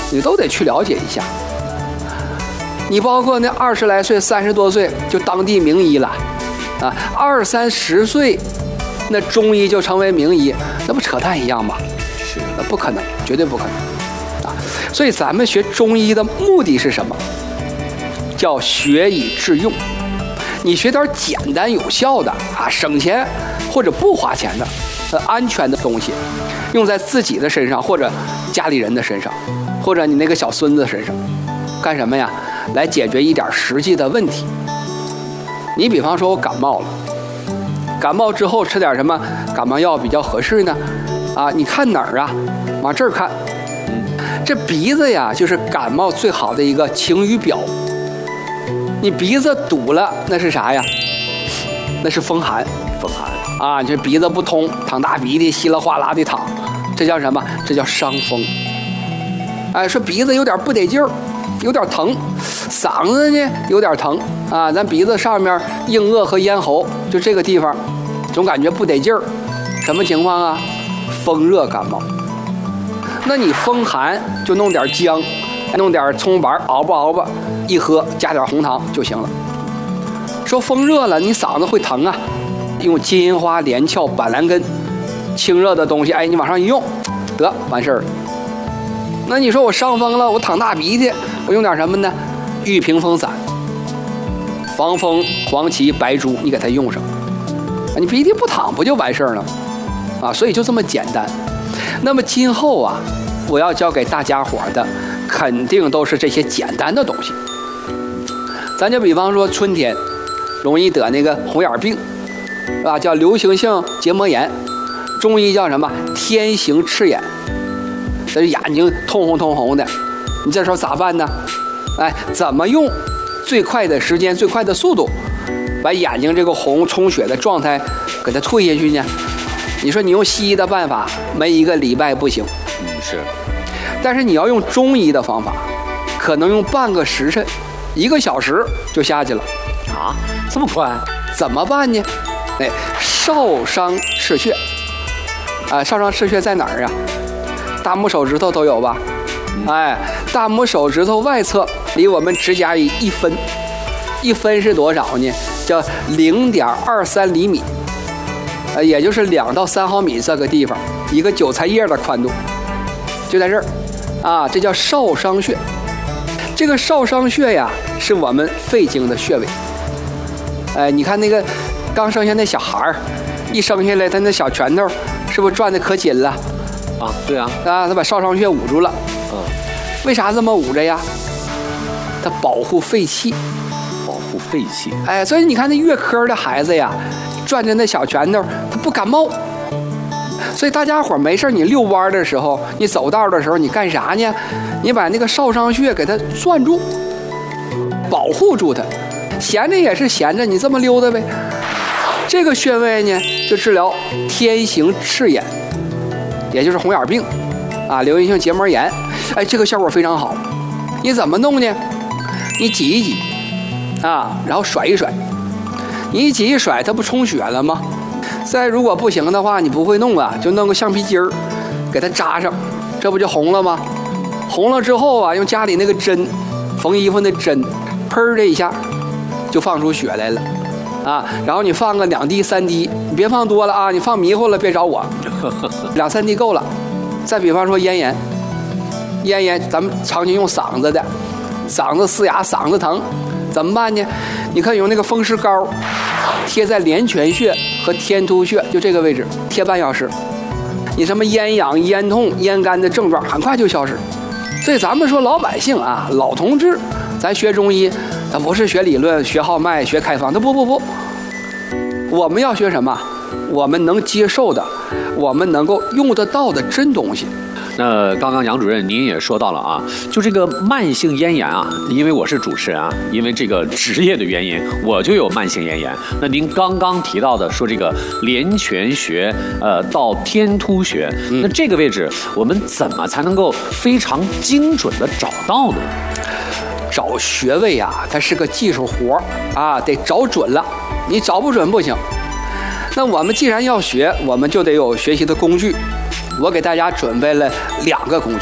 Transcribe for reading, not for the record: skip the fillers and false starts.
你都得去了解一下。你包括那20来岁、30多岁就当地名医了，啊，20、30岁，那中医就成为名医，那不扯淡一样吗？ 是， 那不可能，绝对不可能，啊！所以咱们学中医的目的是什么？叫学以致用。你学点简单有效的啊，省钱或者不花钱的，安全的东西，用在自己的身上，或者家里人的身上，或者你那个小孙子身上，干什么呀？来解决一点实际的问题。你比方说我感冒了，感冒之后吃点什么感冒药比较合适呢？啊，你看哪儿啊？往这儿看。这鼻子呀，就是感冒最好的一个晴雨表。你鼻子堵了，那是啥呀？那是风寒。 风寒啊，你这鼻子不通，淌大鼻涕，稀里哗啦的淌，这叫什么？这叫伤风。哎，说鼻子有点不得劲儿，有点疼，嗓子呢有点疼啊，咱鼻子上面硬腭和咽喉就这个地方，总感觉不得劲儿，什么情况啊？风热感冒。那你风寒就弄点姜，弄点葱白熬吧，一喝加点红糖就行了。说风热了，你嗓子会疼啊，用金银花、连翘、板蓝根，清热的东西，哎，你往上一用，得完事儿了。那你说我伤风了，我淌大鼻涕，我用点什么呢？玉屏风散、防风、黄芪、白术，你给它用上，你鼻涕不淌不就完事儿了？啊，所以就这么简单。那么今后啊，我要教给大家伙的，肯定都是这些简单的东西。咱就比方说春天容易得那个红眼病，是吧？叫流行性结膜炎，中医叫什么？天行赤眼，这眼睛通红的，你这时候咋办呢？哎，怎么用最快的时间、最快的速度，把眼睛这个红充血的状态给它退下去呢？你说你用西医的办法，没一个礼拜不行。 是。 但是你要用中医的方法，可能用半个时辰、1个小时就下去了。 啊，这么快？ 怎么办呢？哎，少商赤穴。啊，少商赤穴在哪儿啊？大拇手指头都有吧？哎，大拇手指头外侧离我们指甲里1分，1分是多少呢？叫0.23厘米。也就是2到3毫米这个地方，一个韭菜叶的宽度，就在这儿，啊，这叫少商穴。这个少商穴呀，是我们肺经的穴位。哎，你看那个刚生下那小孩儿，一生下来他那小拳头是不是转得可紧了？ 啊，对啊， 啊，他把少商穴捂住了。为啥这么捂着呀？它保护肺气。 保护肺气。 哎，所以你看那月科的孩子呀，转着那小拳头，他不感冒。所以大家伙没事，你遛弯的时候，你走道的时候，你干啥呢？你把那个少商穴给它攥住，保护住它。闲着也是闲着，你这么溜达呗。这个穴位呢，就治疗天行赤眼，也就是红眼病啊，流行性结膜炎。哎，这个效果非常好。你怎么弄呢？你挤一挤啊，然后甩一甩。你一挤一甩，它不充血了吗？再如果不行的话，你不会弄啊，就弄个橡皮筋儿，给它扎上，这不就红了吗？红了之后啊，用家里那个针，缝衣服那针，砰的一下就放出血来了啊。然后你放个2滴3滴，你别放多了啊，你放迷糊了别找我，2、3滴够了。再比方说咽炎，咽炎咱们常年用嗓子的，嗓子嘶哑，嗓子疼，怎么办呢？你可以用那个风湿膏贴在连泉穴和天突穴，就这个位置贴半小时，你什么咽痒、咽痛、咽干的症状很快就消失。所以咱们说老百姓啊，老同志，咱学中医，咱不是学理论、学号脉、学开方，他不，我们要学什么？我们能接受的，我们能够用得到的真东西。 那刚刚杨主任您也说到了啊，就这个慢性咽炎啊，因为我是主持人啊，因为这个职业的原因，我就有慢性咽炎。那您刚刚提到的说这个连泉穴到天突穴，那这个位置我们怎么才能够非常精准的找到呢？ 找穴位啊，它是个技术活啊，得找准了，你找不准不行。那我们既然要学，我们就得有学习的工具。我给大家准备了2个工具。